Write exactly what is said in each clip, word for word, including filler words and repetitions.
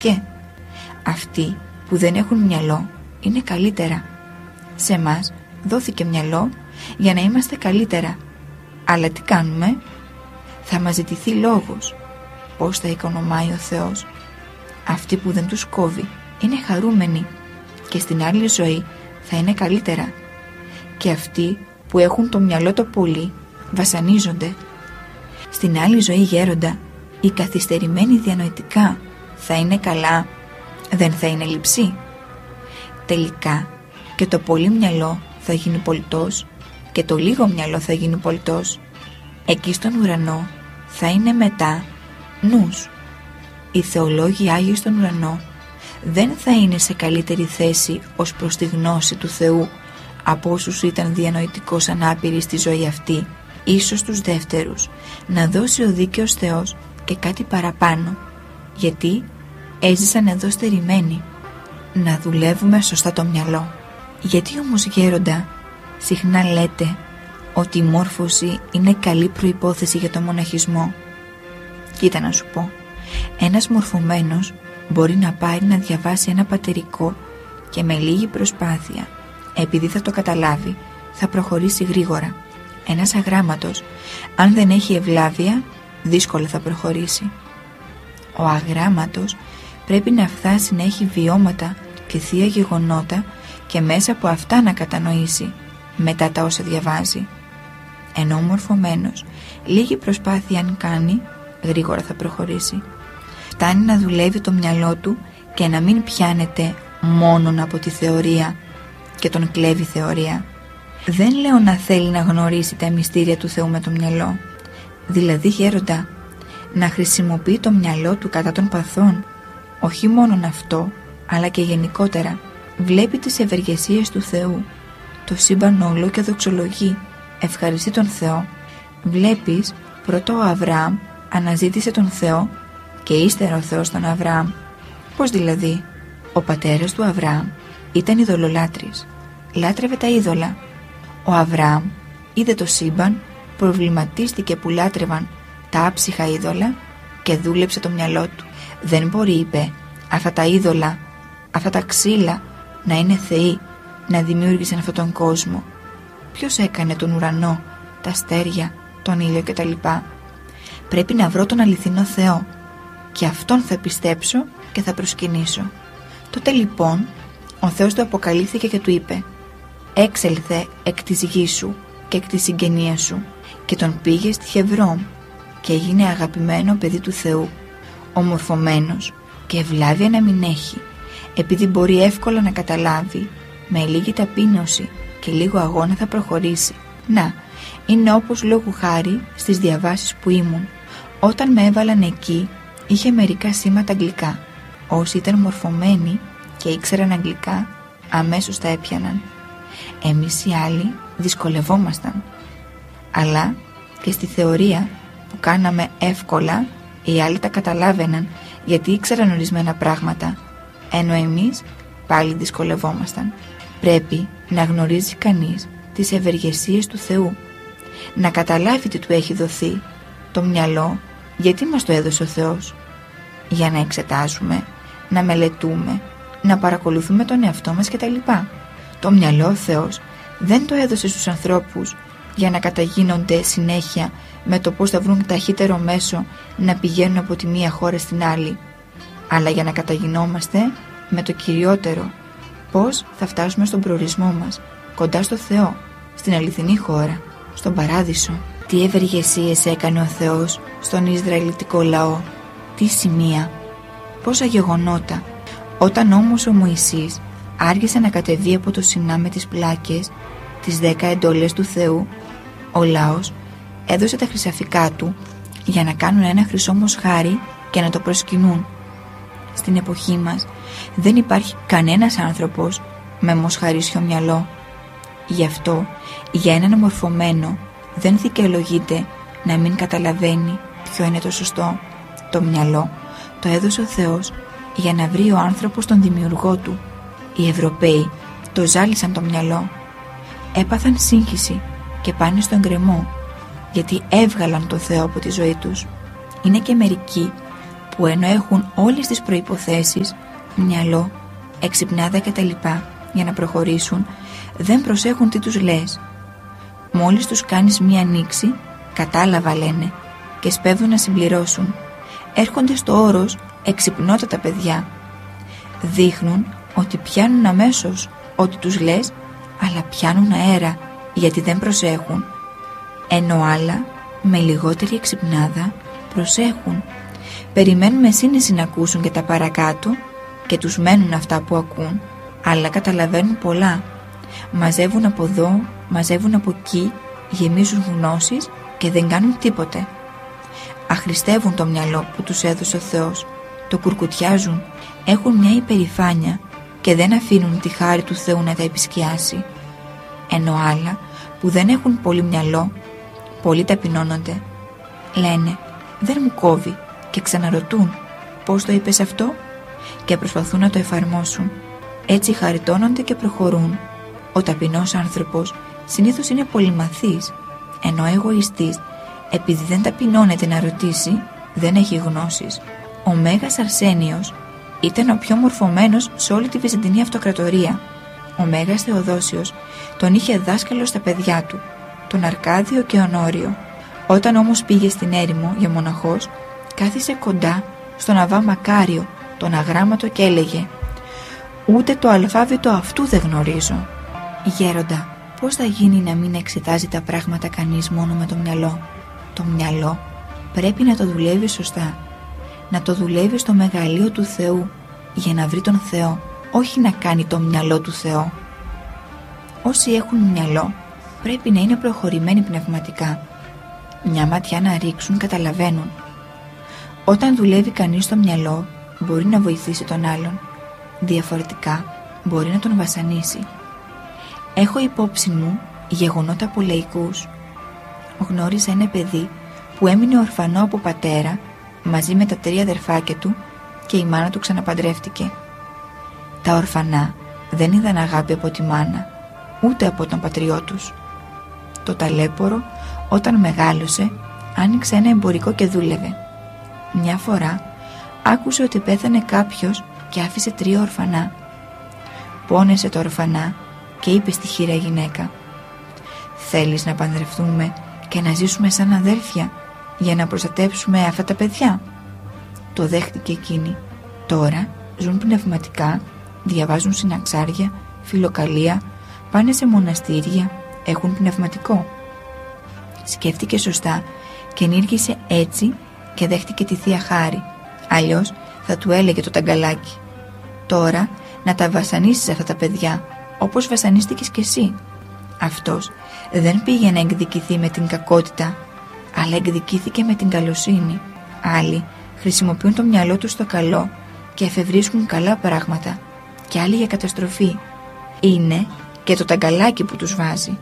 Και αυτοί που δεν έχουν μυαλό είναι καλύτερα. Σε μας δόθηκε μυαλό για να είμαστε καλύτερα. Αλλά τι κάνουμε? Θα μας ζητηθεί λόγος. Πώς θα οικονομάει ο Θεός? Αυτοί που δεν τους κόβει είναι χαρούμενοι και στην άλλη ζωή θα είναι καλύτερα. Και αυτοί που έχουν το μυαλό το πολύ βασανίζονται. Στην άλλη ζωή, γέροντα, οι καθυστερημένοι διανοητικά θα είναι καλά, δεν θα είναι λειψή. Τελικά και το πολύ μυαλό θα γίνει πολιτός και το λίγο μυαλό θα γίνει πολιτός. Εκεί στον ουρανό θα είναι μετά νους. Οι θεολόγοι Άγιοι στον ουρανό δεν θα είναι σε καλύτερη θέση ως προς τη γνώση του Θεού από όσους ήταν διανοητικώς ανάπηροι στη ζωή αυτή. Ίσως τους δεύτερους να δώσει ο δίκαιος Θεός και κάτι παραπάνω, γιατί έζησαν εδώ στερημένοι. Να δουλεύουμε σωστά το μυαλό. Γιατί όμως, γέροντα, συχνά λέτε ότι η μόρφωση είναι καλή προϋπόθεση για το μοναχισμό? Κοίτα να σου πω, ένας μορφωμένος μπορεί να πάρει να διαβάσει ένα πατερικό και με λίγη προσπάθεια, επειδή θα το καταλάβει, θα προχωρήσει γρήγορα. Ένας αγράμματος, αν δεν έχει ευλάβεια, δύσκολα θα προχωρήσει. Ο αγράμματος πρέπει να φτάσει να έχει βιώματα και θεία γεγονότα και μέσα από αυτά να κατανοήσει μετά τα όσα διαβάζει. Ενώ ο μορφωμένος, λίγη προσπάθεια αν κάνει, γρήγορα θα προχωρήσει. Φτάνει να δουλεύει το μυαλό του και να μην πιάνεται μόνον από τη θεωρία και τον κλέβει θεωρία. Δεν λέω να θέλει να γνωρίσει τα μυστήρια του Θεού με το μυαλό. Δηλαδή, γέροντα, να χρησιμοποιεί το μυαλό του κατά των παθών. Όχι μόνον αυτό, αλλά και γενικότερα. Βλέπει τις ευεργεσίες του Θεού, το σύμπαν όλο και δοξολογεί, ευχαριστεί τον Θεό. Βλέπεις, πρώτο ο Αβραάμ αναζήτησε τον Θεό και ύστερα ο Θεός τον Αβραάμ. Πώς δηλαδή? Ο πατέρας του Αβραάμ ήταν ειδωλολάτρης, λάτρευε τα είδωλα. Ο Αβραάμ είδε το σύμπαν, προβληματίστηκε που λάτρευαν τα άψυχα είδωλα και δούλεψε το μυαλό του. Δεν μπορεί, είπε, αυτά τα είδωλα, αυτά τα ξύλα να είναι θεοί, να δημιούργησαν αυτόν τον κόσμο. Ποιος έκανε τον ουρανό, τα αστέρια, τον ήλιο κτλ? Πρέπει να βρω τον αληθινό Θεό και αυτόν θα πιστέψω και θα προσκυνήσω. Τότε λοιπόν ο Θεός του αποκαλύφθηκε και του είπε: έξελθε εκ της γης σου και εκ της συγγενείας σου, και τον πήγε στη Χεβρώμ και έγινε αγαπημένο παιδί του Θεού, ομορφωμένος και ευλάβεια να μην έχει, επειδή μπορεί εύκολα να καταλάβει, με λίγη ταπείνωση και λίγο αγώνα θα προχωρήσει. Να, είναι όπως λόγου χάρη στις διαβάσεις που ήμουν. Όταν με έβαλαν εκεί, είχε μερικά σήματα αγγλικά. Όσοι ήταν μορφωμένοι και ήξεραν αγγλικά, αμέσως τα έπιαναν. Εμείς οι άλλοι δυσκολευόμασταν. Αλλά και στη θεωρία που κάναμε εύκολα, οι άλλοι τα καταλάβαιναν, γιατί ήξεραν ορισμένα πράγματα, ενώ εμείς πάλι δυσκολευόμασταν. Πρέπει να γνωρίζει κανείς τις ευεργεσίες του Θεού, να καταλάβει τι του έχει δοθεί. Το μυαλό, γιατί μας το έδωσε ο Θεός? Για να εξετάζουμε, να μελετούμε, να παρακολουθούμε τον εαυτό μας κτλ. Το μυαλό ο Θεός δεν το έδωσε στους ανθρώπους για να καταγίνονται συνέχεια με το πώς θα βρουν ταχύτερο μέσο να πηγαίνουν από τη μία χώρα στην άλλη, αλλά για να καταγινόμαστε με το κυριότερο, πώς θα φτάσουμε στον προορισμό μας, κοντά στο Θεό, στην αληθινή χώρα, στον παράδεισο. Τι ευεργεσίες έκανε ο Θεός στον Ισραηλιτικό λαό, τι σημεία, πόσα γεγονότα. Όταν όμως ο Μωυσής άργησε να κατεβεί από το Σινά με τις πλάκες, τις δέκα εντολές του Θεού, ο λαός έδωσε τα χρυσαφικά του για να κάνουν ένα χρυσό μοσχάρι και να το προσκυνούν. Στην εποχή μας δεν υπάρχει κανένας άνθρωπος με μοσχαρίσιο μυαλό. Γι' αυτό για έναν μορφωμένο δεν δικαιολογείται να μην καταλαβαίνει ποιο είναι το σωστό. Το μυαλό το έδωσε ο Θεός για να βρει ο άνθρωπος τον δημιουργό του. Οι Ευρωπαίοι το ζάλισαν το μυαλό. Έπαθαν σύγχυση και πάνε στον γκρεμό, γιατί έβγαλαν το Θεό από τη ζωή τους. Είναι και μερικοί που που ενώ έχουν όλες τις προϋποθέσεις, μυαλό, εξυπνάδα κτλ. Για να προχωρήσουν, δεν προσέχουν τι τους λες. Μόλις τους κάνεις μία ανοίξη, κατάλαβα λένε, και σπέβδουν να συμπληρώσουν. Έρχονται στο όρος εξυπνότατα παιδιά. Δείχνουν ότι πιάνουν αμέσως ό,τι τους λες, αλλά πιάνουν αέρα γιατί δεν προσέχουν. Ενώ άλλα, με λιγότερη εξυπνάδα, προσέχουν. Περιμένουν με σύνεση να ακούσουν και τα παρακάτω και τους μένουν αυτά που ακούν, αλλά καταλαβαίνουν πολλά. Μαζεύουν από εδώ, μαζεύουν από εκεί, γεμίζουν γνώσεις και δεν κάνουν τίποτε. Αχρηστεύουν το μυαλό που τους έδωσε ο Θεός, το κουρκουτιάζουν, έχουν μια υπερηφάνεια και δεν αφήνουν τη χάρη του Θεού να τα επισκιάσει. Ενώ άλλα που δεν έχουν πολύ μυαλό, πολλοί ταπεινώνονται. Λένε «Δεν μου κόβει» και ξαναρωτούν «Πώς το είπες αυτό» και προσπαθούν να το εφαρμόσουν. Έτσι χαριτώνονται και προχωρούν. Ο ταπεινός άνθρωπος συνήθως είναι πολυμαθής, ενώ ο εγωιστής, επειδή δεν ταπεινώνεται να ρωτήσει, δεν έχει γνώσεις. Ο Μέγας Αρσένιος ήταν ο πιο μορφωμένος σε όλη τη Βυζαντινή Αυτοκρατορία. Ο Μέγας Θεοδόσιος τον είχε δάσκαλο στα παιδιά του, τον Αρκάδιο και Ονόριο. Όταν όμως πήγε στην έρημο για μοναχός, κάθισε κοντά στον Αββά Μακάριο, τον αγράμματο, και έλεγε «Ούτε το αλφάβητο αυτού δεν γνωρίζω». «Γέροντα, πώς θα γίνει να μην εξετάζει τα πράγματα κανείς μόνο με το μυαλό? Το μυαλό πρέπει να το δουλεύει σωστά, να το δουλεύει στο μεγαλείο του Θεού για να βρει τον Θεό, όχι να κάνει το μυαλό του Θεό». Όσοι έχουν μυαλό πρέπει να είναι προχωρημένοι πνευματικά. Μια ματιά να ρίξουν καταλαβαίνουν. Όταν δουλεύει κανείς το μυαλό, μπορεί να βοηθήσει τον άλλον. Διαφορετικά μπορεί να τον βασανίσει. Έχω υπόψη μου γεγονότα από λαϊκούς. Γνώρισα ένα παιδί που έμεινε ορφανό από πατέρα μαζί με τα τρία αδερφάκια του και η μάνα του ξαναπαντρεύτηκε. Τα ορφανά δεν είδαν αγάπη από τη μάνα, ούτε από τον πατριό τους. Το ταλέπορο, όταν μεγάλωσε, άνοιξε ένα εμπορικό και δούλευε. Μια φορά άκουσε ότι πέθανε κάποιος και άφησε τρία ορφανά. Πόνεσε τα ορφανά και είπε στη χήρα γυναίκα «Θέλεις να παντρευτούμε και να ζήσουμε σαν αδέρφια για να προστατέψουμε αυτά τα παιδιά?» Το δέχτηκε εκείνη. Τώρα ζουν πνευματικά, διαβάζουν συναξάρια, φιλοκαλία, πάνε σε μοναστήρια, έχουν πνευματικό. Σκέφτηκε σωστά και ενήργησε έτσι και δέχτηκε τη Θεία Χάρη. Αλλιώς θα του έλεγε το ταγκαλάκι «Τώρα να τα βασανίσεις αυτά τα παιδιά, όπως βασανίστηκες κι εσύ». Αυτός δεν πήγε να εκδικηθεί με την κακότητα, αλλά εκδικήθηκε με την καλοσύνη. Άλλοι χρησιμοποιούν το μυαλό τους στο καλό και εφευρίσκουν καλά πράγματα, και άλλοι για καταστροφή. Είναι και το ταγκαλάκι που τους βάζει.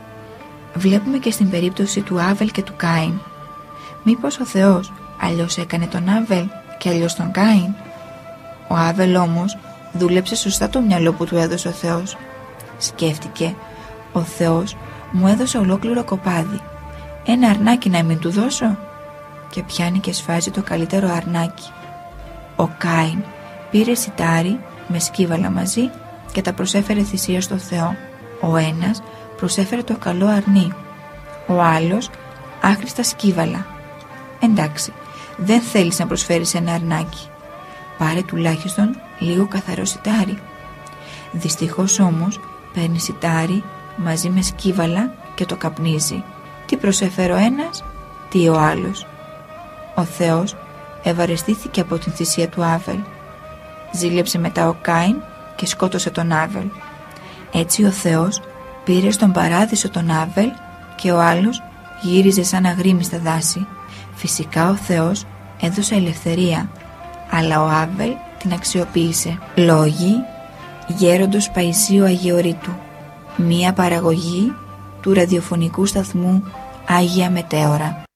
Βλέπουμε και στην περίπτωση του Άβελ και του Κάιν. Μήπως ο Θεός αλλιώς έκανε τον Άβελ και αλλιώς τον Κάιν? Ο Άβελ όμως δούλεψε σωστά το μυαλό που του έδωσε ο Θεός. Σκέφτηκε «Ο Θεός μου έδωσε ολόκληρο κοπάδι, ένα αρνάκι να μην του δώσω?» Και πιάνει και σφάζει το καλύτερο αρνάκι. Ο Κάιν πήρε σιτάρι με σκύβαλα μαζί και τα προσέφερε θυσία στο Θεό. Ο ένας προσέφερε το καλό αρνί, ο άλλος άχρηστα σκύβαλα. Εντάξει, δεν θέλεις να προσφέρεις ένα αρνάκι, πάρε τουλάχιστον λίγο καθαρό σιτάρι. Δυστυχώς όμως παίρνει σιτάρι μαζί με σκύβαλα και το καπνίζει. Τι προσέφερε ο ένας, τι ο άλλος. Ο Θεός ευαρεστήθηκε από την θυσία του Άβελ. Ζήλεψε μετά ο Κάιν και σκότωσε τον Άβελ. Έτσι ο Θεός πήρε στον παράδεισο τον Άβελ και ο άλλος γύριζε σαν αγρίμι στα δάση. Φυσικά ο Θεός έδωσε ελευθερία, αλλά ο Άβελ την αξιοποίησε. Λόγοι γέροντος Παϊσίου Αγιορείτου. Μία παραγωγή του ραδιοφωνικού σταθμού Άγια Μετέωρα.